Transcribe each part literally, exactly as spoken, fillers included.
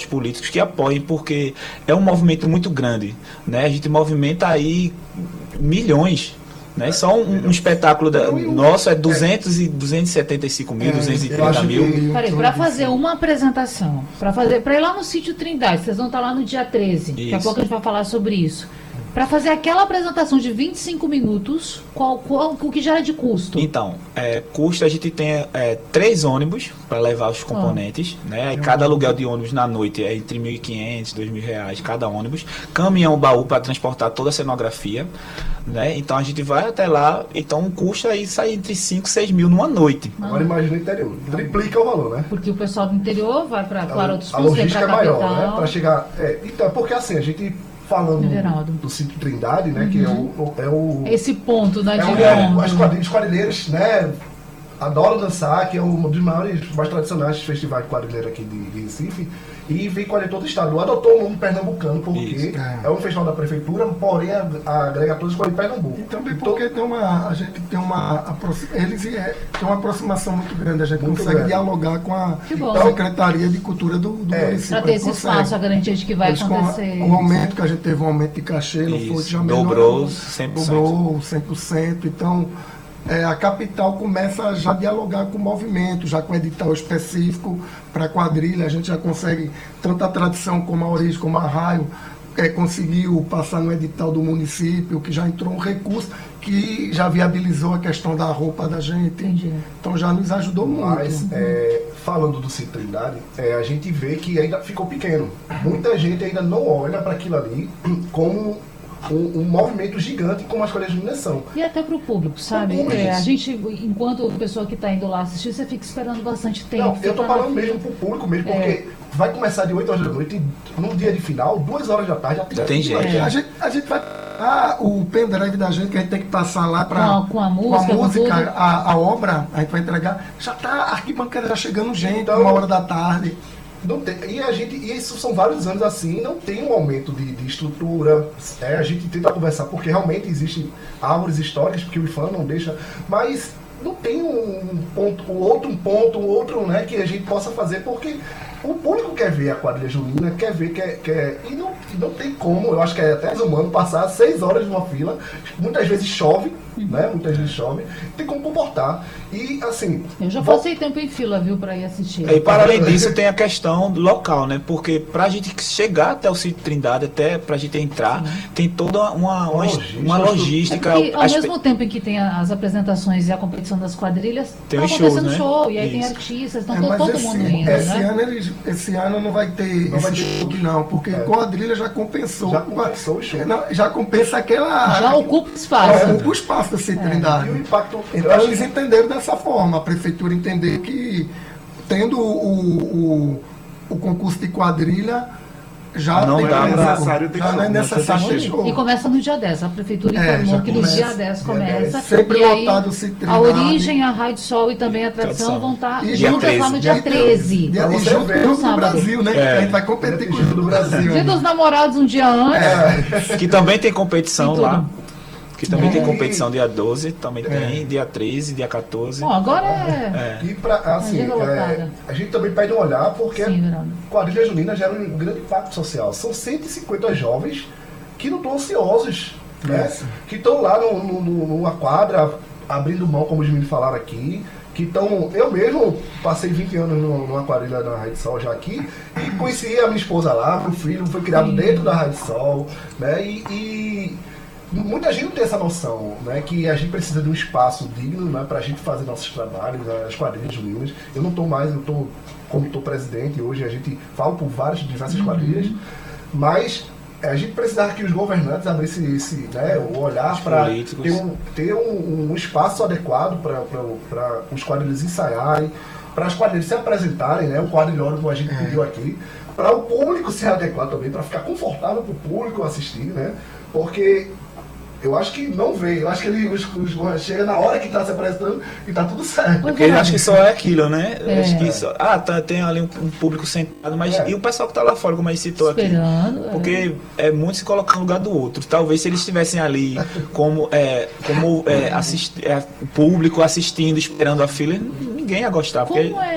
políticos que apoiem, porque é um movimento muito grande, né? A gente movimenta aí milhões, né? Só um, um espetáculo da, nosso é duzentos e duzentos e setenta e cinco mil, duzentos e trinta mil. Peraí, para fazer uma apresentação, para fazer, para ir lá no Sítio Trindade, vocês vão estar lá no dia treze, daqui a pouco a gente vai falar sobre isso. Para fazer aquela apresentação de vinte e cinco minutos, qual, qual, o que gera de custo? Então, é, custo a gente tem é, três ônibus para levar os componentes, oh. né? E cada aluguel de ônibus na noite é entre mil e quinhentos, dois mil reais cada ônibus. Caminhão baú para transportar toda a cenografia, né? Então a gente vai até lá, então o custo aí sai entre cinco e seis mil numa noite. Ah. Agora imagina o interior, triplica o valor, né? Porque o pessoal do interior vai para Claro dos Sul, a logística é maior, né? Para chegar, é, então, porque assim, a gente falando do, do Sítio Trindade, né, uhum. que é o, é o... Esse ponto, né, é de é, as quadrilhas, os quadrilheiros, né, adoram dançar, que é um dos maiores, mais tradicionais festivais de quadrilheiro aqui de, de Recife, e vem quadrilha todo o estado. Adotou o nome pernambucano, porque é. é um festival da prefeitura, porém agrega todos os quadrilheiros de Pernambuco. E também porque tem uma, a gente tem uma, eles é, tem uma aproximação muito grande, a gente muito consegue grande. dialogar com a Secretaria de Cultura do, do é. município. Para ter esse espaço, a garantia de que vai eles acontecer. Com o aumento que a gente teve, um aumento de cachê, não foi já dobrou cem por cento. Dobrou cem por cento, então... É, a capital começa a já dialogar com o movimento, já com edital específico para quadrilha, a gente já consegue, tanto a tradição como a origem, como a raio, é, conseguiu passar no edital do município, que já entrou um recurso que já viabilizou a questão da roupa da gente. Entendi. Então já nos ajudou muito. Mas, é, falando do Sítio Trindade, é, a gente vê que ainda ficou pequeno. Muita gente ainda não olha para aquilo ali como... Um, um movimento gigante como as coisas de iluminação. E até para o público, sabe? É, a gente, enquanto pessoa que está indo lá assistir, você fica esperando bastante tempo. Não, eu estou falando mesmo para o público mesmo, porque é. vai começar de oito horas da noite e num dia de final, duas horas da tarde, já tem, já tem gente. É. A gente. A gente vai. Ah, o pendrive da gente que a gente tem que passar lá para com, com a música, com a, música a, a obra, a gente vai entregar. Já está a arquibancada já chegando gente, então, uma hora da tarde. Não tem, e a gente, e isso são vários anos assim, não tem um aumento de, de estrutura. É, a gente tenta conversar, porque realmente existem árvores históricas, porque o I F A M não deixa, mas não tem um ponto, um outro um ponto, um outro, né, que a gente possa fazer, porque o público quer ver a quadrilha junina, quer ver, quer, quer e não, não tem como, eu acho que é até desumano passar seis horas numa fila, muitas vezes chove, né, muitas vezes chove, tem como comportar, e assim... Eu já passei vou... tempo em fila, viu, para ir assistir. E para além disso tem a questão local, né, porque para a gente chegar até o Sítio Trindade, até para a gente entrar, sim, tem toda uma, uma, logística. Uma logística é ao mesmo tempo em que tem as apresentações e a competição das quadrilhas, tem tá acontecendo shows, né? show, e aí Isso. tem artistas, então é, todo esse, mundo indo, esse né? Ano eles, esse ano não vai ter não esse vai ter show, não, porque é. quadrilha já compensou. Já compensou o show. Não, já compensa aquela... Já ocupa espaço. Já ocupa o espaço da Sítio Trindade. E o impacto... Então eles entenderam dessa forma, a prefeitura entendeu que tendo o, o, o concurso de quadrilha já não tem dá que necessário já não é necessário ter show. E começa no dia dez, a prefeitura informou é, que no dia dez começa. É, sempre e aí, lotado o Sítio a origem, a Raio de Sol e também a tradição vão estar juntas lá no dia treze. E junto do Brasil, né? É. A gente vai competir com o do Brasil. Dia dos Namorados um dia antes. É. Que também tem competição lá. Que também é. tem competição dia doze, também é. tem, dia treze, dia quatorze. Bom, agora é... é. E pra, assim, é, a gente também pede um olhar, porque Sim, quadrilha junina gera um grande impacto social. São cento e cinquenta jovens que não estão ansiosos, né? Que estão lá no, no, no, numa quadra, abrindo mão, como os meninos falaram aqui, que estão... Eu mesmo passei vinte anos numa quadrilha na Raio de Sol já aqui, e conheci a minha esposa lá, meu filho foi criado Sim. dentro da Raio de Sol, né? E... e muita gente não tem essa noção, né, que a gente precisa de um espaço digno, né, para a gente fazer nossos trabalhos, as quadrilhas juninas. Eu não estou mais, eu estou como estou presidente hoje, a gente fala por várias, diversas uhum. quadrilhas, mas a gente precisava que os governantes abrissem esse, né, o olhar para ter, um, ter um, um espaço adequado para os quadrilhos ensaiarem, para as quadrilhas se apresentarem, né, o quadrilhório que a gente pediu aqui, para o público se adequar também, para ficar confortável para o público assistir, né, porque... Eu acho que não veio, eu acho que ele os, os, chega na hora que está se apresentando e está tudo certo. Porque ele acha que só é aquilo, né? É. Acho que só, ah, tá, tem ali um, um público sentado, mas é. e o pessoal que está lá fora, como a gente citou Esperando, aqui? Porque é. é muito se colocar no lugar do outro. Talvez se eles estivessem ali como, é, como é, assist, é, público assistindo, esperando a fila, ninguém ia gostar. Como, porque... é, como é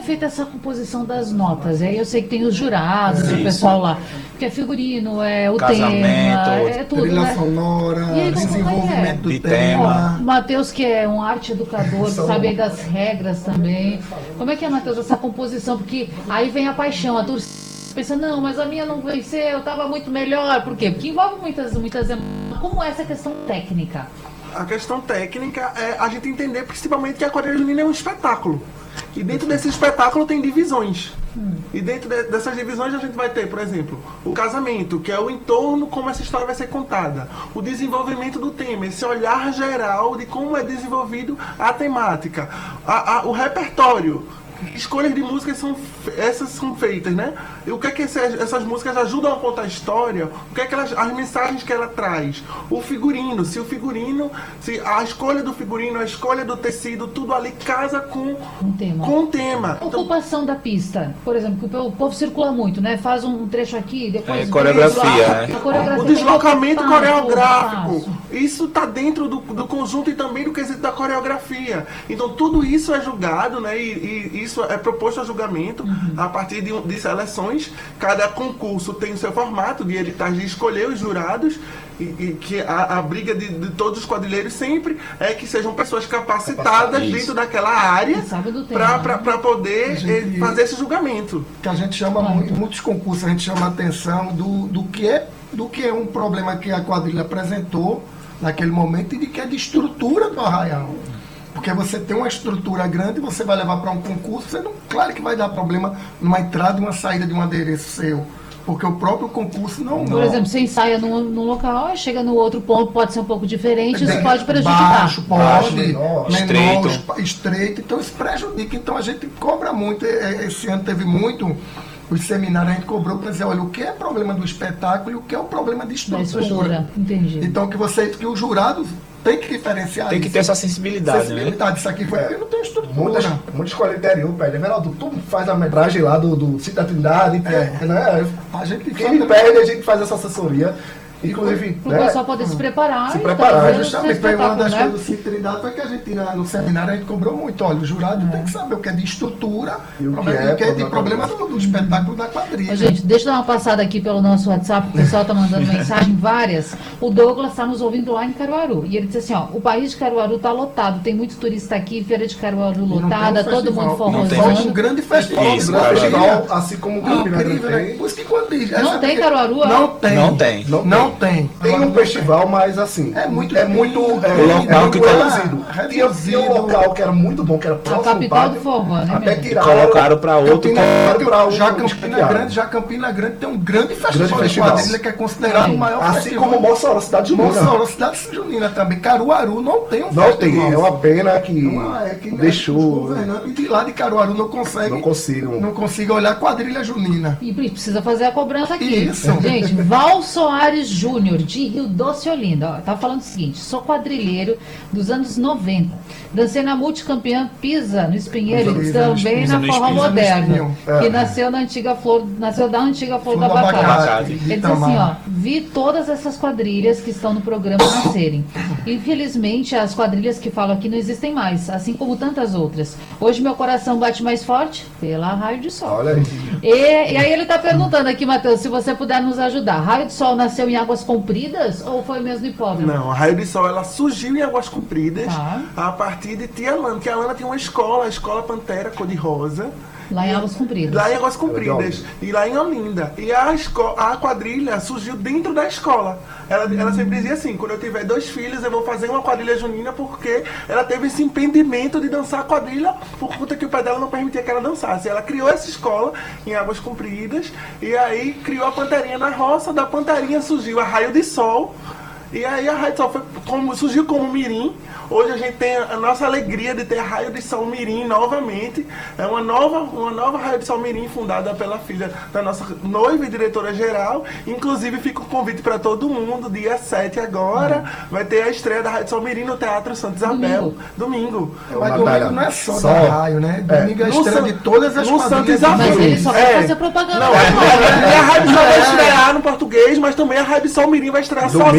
feita essa composição das notas? Aí eu sei que tem os jurados, o pessoal lá, que é figurino, é o Casamento, tema, é tudo, Trilha né? sonora, E aí, como desenvolvimento é? do De tema. tema. O Matheus, que é um arte educador, sabe aí das regras também. Como é que é, Matheus, essa composição? Porque aí vem a paixão, a torcida pensa, não, mas a minha não venceu, eu estava muito melhor. Por quê? Porque envolve muitas, muitas emoções. Como é essa questão técnica? A questão técnica é a gente entender principalmente que a quadrilha junina é um espetáculo. E dentro desse espetáculo tem divisões. Hum. E dentro de, dessas divisões a gente vai ter, por exemplo, o casamento, que é o entorno, como essa história vai ser contada. O desenvolvimento do tema, esse olhar geral de como é desenvolvido a temática. A, a, o repertório. Escolhas de músicas são essas são feitas, né? E o que é que essas, essas músicas ajudam a contar a história? O que é que elas, as mensagens que ela traz? O figurino, se o figurino, se a escolha do figurino, a escolha do tecido, tudo ali casa com um tema. Com o tema. A ocupação da pista, por exemplo, que o povo circula muito, né? Faz um trecho aqui, depois é, coreografia, né? A coreografia. O deslocamento passo, coreográfico, passo. Isso está dentro do, do conjunto e também do quesito da coreografia. Então tudo isso é julgado, né? E, e isso é proposto a julgamento uhum. a partir de, de seleções. Cada concurso tem o seu formato de editagem de escolher os jurados. E, e que a, a briga de, de todos os quadrilheiros sempre é que sejam pessoas capacitadas Isso. dentro daquela área para né? poder gente, fazer esse julgamento. Que a gente chama, muito, muitos concursos, a gente chama a atenção do, do, que é, do que é um problema que a quadrilha apresentou naquele momento e de que é de estrutura do arraial. Porque você tem uma estrutura grande, você vai levar para um concurso, você não, claro que vai dar problema numa entrada e uma saída de um adereço seu. Porque o próprio concurso não... Por exemplo, você ensaia num, num local, chega no outro ponto, pode ser um pouco diferente, isso pode prejudicar. Baixo, pode, Baixo, menor, estreito. menor, estreito, então isso prejudica. Então a gente cobra muito, esse ano teve muito, os seminários a gente cobrou para dizer, olha, o que é problema do espetáculo e o que é o problema de estrutura. Da estrutura, entendi. Então que você, que os jurados tem que diferenciar Tem que isso. ter essa sensibilidade, sensibilidade. né? Isso aqui foi porque não tem estrutura. Muitas, muitas escolas interior, pede, Everaldo, tu faz a metragem lá do, do Sítio da Trindade, É. né? A gente Quem me pede, a gente faz essa assessoria. Inclusive, para o né? pessoal poder se preparar. Se e preparar, fazer o Justamente, seu foi uma das espetáculo, coisas do Sítio Trindade foi que a gente, na- no seminário, a gente cobrou muito. Olha, o jurado tem que saber o que é de estrutura E o que problema- é o que é de problema problema do, do espetáculo da quadrilha. Ô, gente, deixa eu dar uma passada aqui pelo nosso WhatsApp, o pessoal está mandando mensagem, várias. O Douglas está nos ouvindo lá em Caruaru. E ele disse assim, ó, o país de Caruaru está lotado, tem muito turista aqui, feira de Caruaru não tem lotada, um todo festival. mundo Não tem Só forrosando. um grande festival. Isso, um grande Caruaru. festival, assim como o Campina Grande Incrível, né? tem. Por isso que quando diz, Não essa- tem Caruaru? ó? Não tem. Não tem. Não Não tem. Tem um Não festival, mas assim, É muito é muito, é, O local é muito que tá- reduzido. Tinha, tinha um local que era muito bom, que era próximo ao capital pátio, do forró, né, até mesmo? tiraram, Colocaram para outro. Campina, Colocaram pra já outro, Campina criaram. Grande, já Campina Grande tem um grande festival, Grande festival. de quadrilha que é considerado o maior Assim festival. como Mossoró, cidade junina. Mossoró, cidade junina também. Caruaru não tem um Não tem, festival. é uma pena que Não, é que os deixou, governantes de lá de Caruaru não conseguem não consigo. não consiga olhar a quadrilha junina. E precisa fazer a cobrança aqui. Isso. Gente, Val Soares Júnior, de Rio Doce, Olinda. Ó, tá falando o seguinte, sou quadrilheiro dos anos noventa. Dancei na multicampeã Pisa, no Espinheiro, Pisa, e também Pisa na no forró Espinho. moderna, Espinho. É. que nasceu na antiga flor, nasceu da antiga flor, Flor do do abacate. abacate, Ele de diz assim, ó, Itamar. vi todas essas quadrilhas que estão no programa nascerem. Infelizmente, as quadrilhas que falo aqui não existem mais, assim como tantas outras. Hoje meu coração bate mais forte pela Raio de Sol. Olha aí. E, e aí ele está perguntando aqui, Matheus, se você puder nos ajudar. Raio de Sol nasceu em Águas Compridas ou foi mesmo no hipódromo? Não, a Raio de Sol ela surgiu em Águas Compridas Tá. a partir de Tia Lana, que a Lana tinha uma escola, a Escola Pantera Cor-de-Rosa. Lá em Águas Compridas. Lá em Águas Compridas e lá em Olinda. E a, esco- a quadrilha surgiu dentro da escola. Ela, ela sempre dizia assim, quando eu tiver dois filhos eu vou fazer uma quadrilha junina, porque ela teve esse impedimento de dançar a quadrilha por conta que o pai dela não permitia que ela dançasse. Ela criou essa escola em Águas Compridas e aí criou a Panterinha na roça. Da Panterinha surgiu a Raio de Sol. E aí a Raio de Sol foi como, surgiu como mirim. Hoje a gente tem a nossa alegria de ter a Raio de Sol Mirim novamente. É uma nova, uma nova Raio de Sol Mirim fundada pela filha da nossa noiva e diretora-geral. Inclusive fica o convite para todo mundo, dia sete agora. Vai ter a estreia da Raio de Sol Mirim no Teatro Santa Isabel. Domingo. É Mas uma domingo batalha. não é só, Só. da Raio, né? Domingo é a No estreia San- de todas as no Santa quadrilhas. Isabel. Mas ele só vai É. fazer propaganda. Não, agora, é, né? a Raio de Sol vai estrear no português, mas também a Raio de Sol Mirim vai estrear Domingo sozinha tem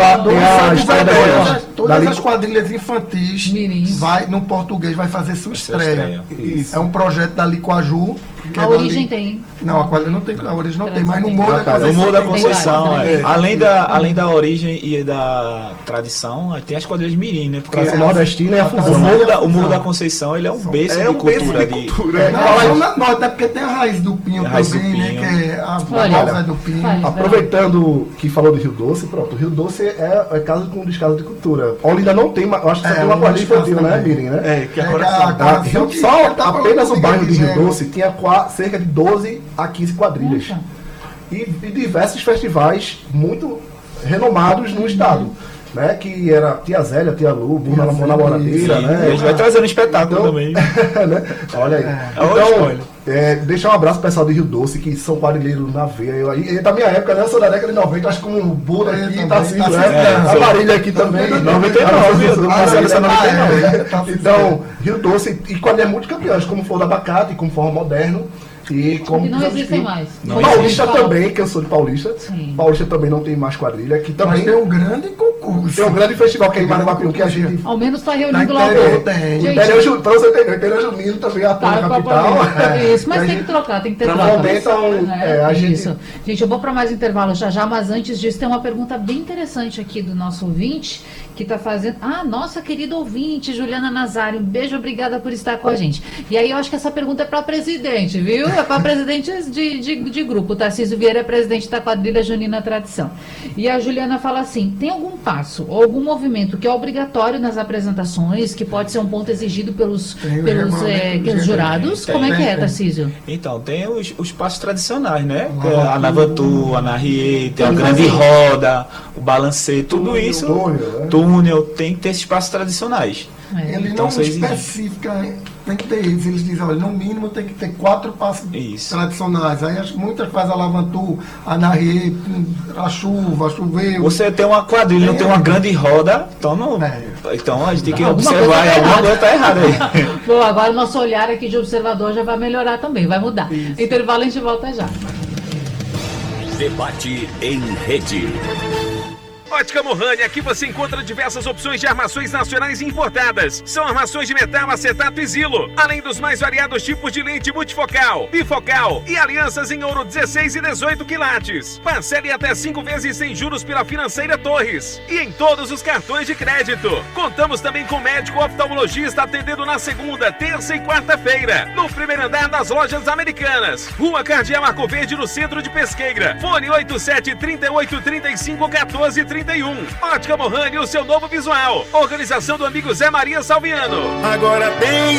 a, tem a história da Todas, todas da- as quadrilhas infantis Mirins. vai, no português vai fazer sua Sua estreia. estreia. É um projeto da Licoaju. que A é origem dali- tem. Não, a quadrilha não tem, a origem não tem, mas no Tem. Morro Ah, da tá, No Conceição. Morro da Tem Conceição, vários, é. né? além, da, além da origem e da tradição, tem as quadrilhas mirim, né? Porque Praça Nordestina é a o fusão. Morro, da, o Morro da Conceição ele é um berço É de um berço cultura. de De, cultura. É, Não, não, mas- não, na norte, é porque tem a raiz do Pinho A raiz do também, né? Pinho. Que é a Olha, rosa do Pinho. faz. Aproveitando que falou do Rio Doce, pronto, o Rio Doce é, é casa com um dos casos de cultura. Olinda não tem, ma- eu acho que só É, tem uma um quadrilha espaço infantil, né, também. Mirim, né? É, que É, agora a- são- Ah, a- Rio- que só tá apenas o falando bairro de de Rio gênero. Doce tinha qua- cerca de doze a quinze quadrilhas. Nossa. E, e diversos festivais muito renomados no estado. Né, que era Tia Zélia, Tia Lu, Buna Tia Zélia, Namoradeira, Sim, né? a gente vai trazer um espetáculo Então- também. né? Olha aí. É uma Então, escolha. é, deixar um abraço pro pessoal de Rio Doce, que são quadrilheiros na veia. Eu, aí, e da minha época, né? Eu sou da década de noventa, acho que como o Buda É, aqui, também, tá assim, tá né? assim, a é, Marília aqui também. noventa e nove, Ah, Marcelo, Marcelo, noventa e nove. é, tá assim, Então, Rio Doce e quadrilhas multicampeões, como Flor do Abacate, como Forró Moderno. E como Que não Pisão de existem Espinho. mais. Não Paulista existe. também, que eu sou de Paulista. Sim. Paulista também não tem mais quadrilha, que Mas também tem um grande concurso. tem um grande festival que é em Maranguapiú, que a gente Ao menos está Na reunindo lá interior o tem. o Gente, Interior Ju- pra você entender, o Interior Junino também atua Tá, na pra capital. poder- Isso, mas E a tem gente- que trocar, tem que ter Pra troca. fomentar um- Né? é, a gente- Isso. Gente, eu vou para mais intervalo já já, mas antes disso tem uma pergunta bem interessante aqui do nosso ouvinte, que está fazendo... Ah, nossa querida ouvinte, Juliana Nazário, um beijo, obrigada por estar com a gente. E aí eu acho que essa pergunta é para presidente, viu? É para presidente de, de, de grupo. O Tarcísio Vieira é presidente da quadrilha Junina Tradição. E a Juliana fala assim, tem algum passo ou algum movimento que é obrigatório nas apresentações, que pode ser um ponto exigido pelos, Tem o pelos, regulamento eh, do pelos G P. jurados? Tem, Como é que tem, é, tem. Tarcísio? Então, tem os, os passos tradicionais, né? A Que é A Navatu, a Narrie, tem a Tudo grande assim. roda, o balancê, tudo Túnel, isso. túnel, né? Túnel, tem que ter esses passos tradicionais. É. Ele Então, não são exigidos. especifica, tem que ter eles. Eles dizem, olha, no mínimo tem que ter quatro passos Isso. tradicionais. Aí as- muitas fazem a lavantu, a narrê, a chuva, choveu. Você tem uma quadrilha, não tem uma grande roda, então não. É. Então a gente tem que Alguma observar, coisa tá alguma errada. coisa tá errada aí. Bom, agora o nosso olhar aqui de observador já vai melhorar também, vai mudar. Intervalo, a gente volta já. Debate em rede. Ótica Mohani, aqui você encontra diversas opções de armações nacionais e importadas. São armações de metal, acetato e zilo, além dos mais variados tipos de lente multifocal, bifocal e alianças em ouro dezesseis e dezoito quilates. Parcele até cinco vezes sem juros pela Financeira Torres e em todos os cartões de crédito. Contamos também com médico oftalmologista atendendo na segunda, terça e quarta-feira, no primeiro andar das Lojas Americanas. Rua Cardeal Arco Verde, no centro de Pesqueira. Fone oito sete, trinta e oito, trinta e cinco, quatorze, trinta e um. Ótica Mohani, o seu novo visual. Organização do amigo Zé Maria Salviano. Agora tem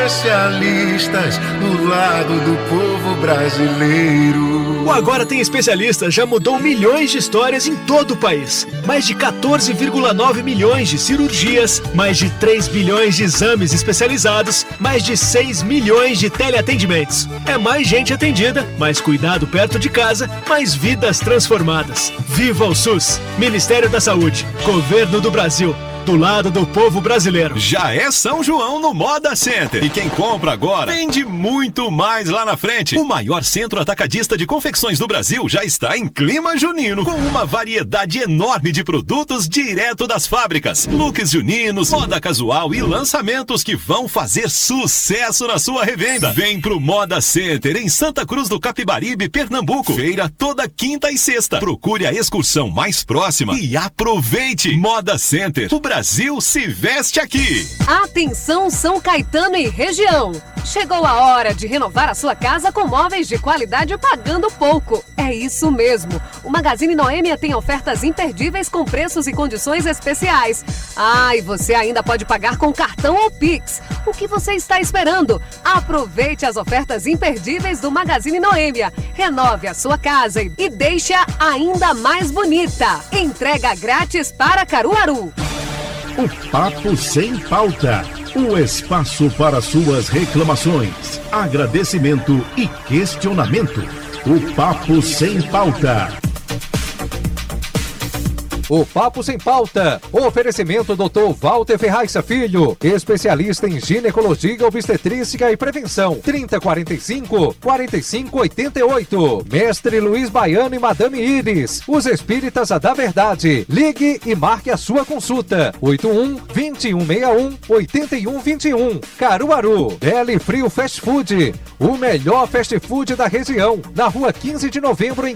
especialistas do lado do povo brasileiro. O Agora Tem Especialistas já mudou milhões de histórias em todo o país. Mais de quatorze vírgula nove milhões de cirurgias, mais de três bilhões de exames especializados, mais de seis milhões de teleatendimentos. É mais gente atendida, mais cuidado perto de casa, mais vidas transformadas. Viva o SUS! Ministério da Saúde, Governo do Brasil. Do lado do povo brasileiro. Já é São João no Moda Center. E quem compra agora vende muito mais lá na frente. O maior centro atacadista de confecções do Brasil já está em clima junino, com uma variedade enorme de produtos direto das fábricas. Looks juninos, moda casual e lançamentos que vão fazer sucesso na sua revenda. Vem pro Moda Center em Santa Cruz do Capibaribe, Pernambuco. Feira toda quinta e sexta. Procure a excursão mais próxima e aproveite. Moda Center. O Brasil se veste aqui. Atenção São Caetano e região. Chegou a hora de renovar a sua casa com móveis de qualidade pagando pouco. É isso mesmo. O Magazine Noêmia tem ofertas imperdíveis com preços e condições especiais. Ah, e você ainda pode pagar com cartão ou Pix. O que você está esperando? Aproveite as ofertas imperdíveis do Magazine Noêmia. Renove a sua casa e deixe-a ainda mais bonita. Entrega grátis para Caruaru. O Papo Sem Pauta. Um espaço para suas reclamações, agradecimento e questionamento. O Papo Sem Pauta. o Papo Sem Pauta. Oferecimento doutor Walter Ferraiça Filho, especialista em ginecologia, obstetrícia e prevenção. trinta e quarenta e cinco, quarenta e cinco oitenta e oito. Mestre Luiz Baiano e Madame Iris, os espíritas da verdade. Ligue e marque a sua consulta. oito um, vinte e um sessenta e um, oitenta e um vinte e um. Caruaru. Deli Frio Fast Food, o melhor fast food da região. Na rua quinze de novembro, em